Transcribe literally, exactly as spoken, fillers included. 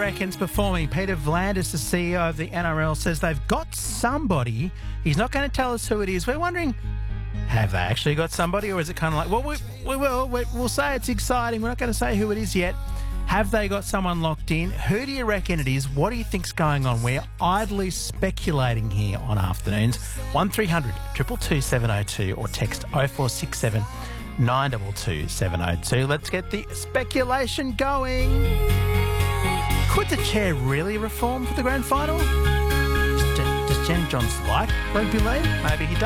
reckons performing? Peter Vlandis, the C E O of the N R L, says they've got somebody. He's not going to tell us who it is. We're wondering, have they actually got somebody, or is it kind of like, well, we, we will. We, we'll say it's exciting. We're not going to say who it is yet. Have they got someone locked in? Who do you reckon it is? What do you think's going on? We're idly speculating here on Afternoons. one three hundred, two two two, seven oh two or text oh four six seven, nine two two, seven oh two. Let's get the speculation going. Could the chair really reform for the grand final? Does, does Jen Johns like rugby league? Maybe he does.